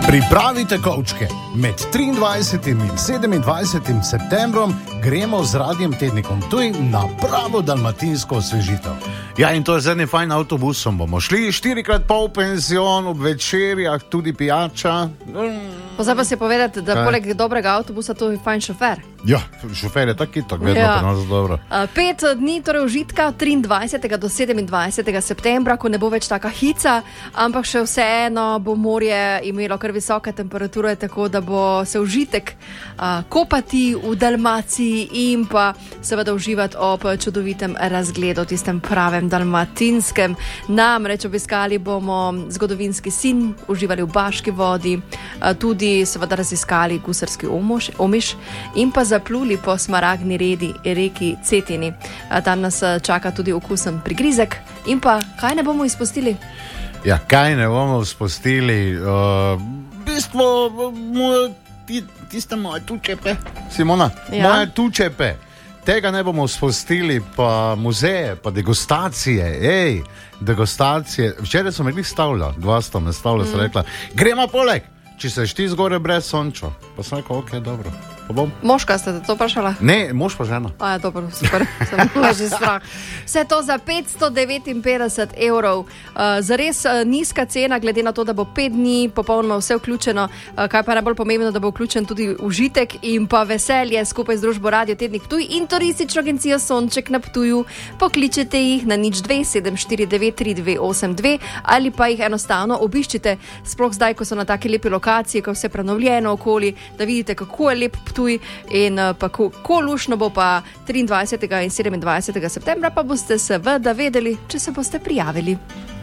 Pripravite kovčke. Med 23. in 27. septembrom gremo z Radiem Tednikom Ptuj na pravo dalmatinsko osvežitev. Ja, in to je z enim fajn avtobusom. Bomo šli 4x pol penzion, ob večerjah tudi pijača. Pozabila si povedati, da poleg dobrega avtobusa to je fajn šofer. Ja, šofer je tako vedno pri nas dobro. 5 dni torej užitka, 23. do 27. septembra, ko ne bo več taka hica, ampak še vseeno bo morje imelo kar visoke temperature, tako da bo se užitek kopati v Dalmaciji in pa seveda uživati ob čudovitem razgledu, tistem pravem dalmatinskem. Namreč obiskali bomo zgodovinski Sinj, uživali v Baški vodi, tudi seveda raziskali gusarski Omiš in pa zapluli po smaragdni reki Cetini. Tam nas čaka tudi okusen prigrizek in pa kaj ne bomo izpustili? Ja, kaj ne bomo izpustili? V bistvu tiste moje tučepe. Simona, moje tučepe. Tega ne bomo spustili, pa muzeje, pa degustacije. Degustacije. Včeraj so me glih stavila, 200 me stavila, so rekla, gremo poleg, če se ti zgore brez sonča. Pa sem rekel, ok, dobro. Moška ste to vprašala? Ne, mož pa žena. Dobro, super, sem že strah. Vse to za 559 €. Zares nizka cena, glede na to, da bo 5 dni popolnoma vse vključeno. Kaj pa najbolj pomembno, da bo vključen tudi užitek in pa veselje skupaj z družbo Radio Tednik Ptuj in turistično agencijo Sonček na Ptuju. Pokličete jih na 02 749 3282 ali pa jih enostavno obiščite, sploh zdaj, ko so na taki lepi lokaciji, ko je vse prenovljeno okoli, da vidite, kako je lep Ptuj in pa kako lušno bo pa 23. in 27. septembra, pa boste seveda vedeli, če se boste prijavili.